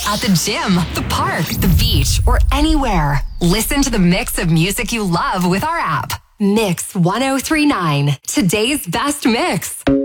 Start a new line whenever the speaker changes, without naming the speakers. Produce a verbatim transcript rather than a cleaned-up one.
at the gym, the park, the beach, or anywhere. Listen to the mix of music you love with our app. Mix one oh three point nine, today's best mix.